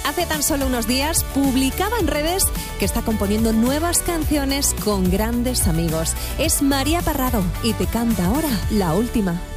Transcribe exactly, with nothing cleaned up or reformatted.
hace tan solo unos días publicaba en redes que está componiendo nuevas canciones con grandes amigos. Es María Parrado y te canta ahora La Última.